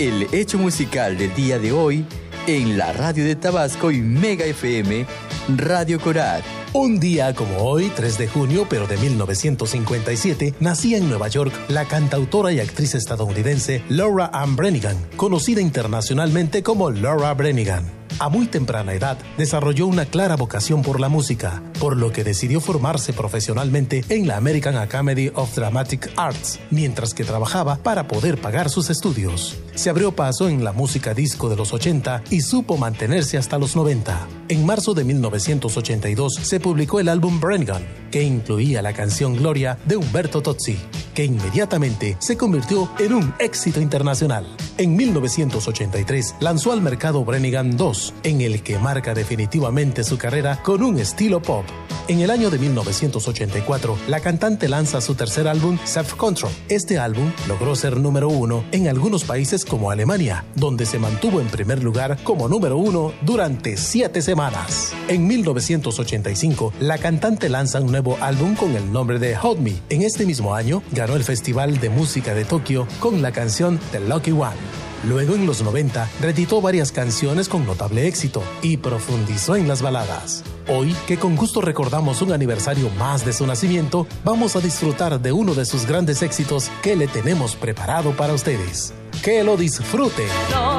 el hecho musical del día de hoy en la radio de Tabasco y Mega FM, Radio Coral. Un día como hoy, 3 de junio, pero de 1957, nacía en Nueva York la cantautora y actriz estadounidense Laura Ann Branigan, conocida internacionalmente como Laura Branigan. A muy temprana edad, desarrolló una clara vocación por la música, por lo que decidió formarse profesionalmente en la American Academy of Dramatic Arts, mientras que trabajaba para poder pagar sus estudios. Se abrió paso en la música disco de los 80 y supo mantenerse hasta los 90. En marzo de 1982 se publicó el álbum Branigan, que incluía la canción Gloria de Umberto Tozzi, que inmediatamente se convirtió en un éxito internacional. En 1983 lanzó al mercado Branigan 2, en el que marca definitivamente su carrera con un estilo pop. En el año de 1984, la cantante lanza su tercer álbum, Self Control. Este álbum logró ser número 1 en algunos países como Alemania, donde se mantuvo en primer lugar como número 1 durante 7 semanas. En 1985, la cantante lanza un nuevo álbum con el nombre de Hold Me. En este mismo año, ganó el Festival de Música de Tokio con la canción The Lucky One. Luego, en los 90, reeditó varias canciones con notable éxito y profundizó en las baladas. Hoy, que con gusto recordamos un aniversario más de su nacimiento, vamos a disfrutar de uno de sus grandes éxitos que le tenemos preparado para ustedes. ¡Que lo disfruten!